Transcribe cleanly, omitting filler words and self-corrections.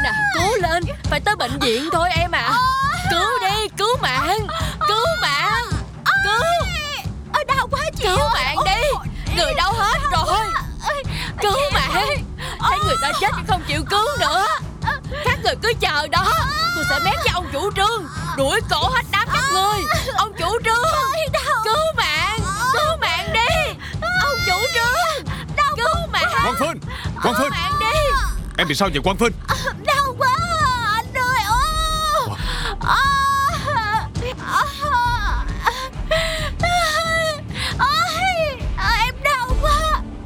à, cố lên. Phải tới bệnh viện thôi em à. Cứu đi, cứu mạng. Cứu mạng. Cứu. Đau quá chị Cứu ơi. mạng đi. Người đau hết rồi. Cứu mạng. Thấy người ta chết chứ không chịu cứu nữa. Các người cứ chờ đó. Tôi sẽ mét cho ông chủ Trương, đuổi cổ hết đám các người. Ông chủ Trương, cứu mạng. Cứu mạng đi. Ông chủ Trương, cứu mạng. Quang Phương, Quang Phương. Cứu mạng đi. Em bị sao vậy Quang Phương?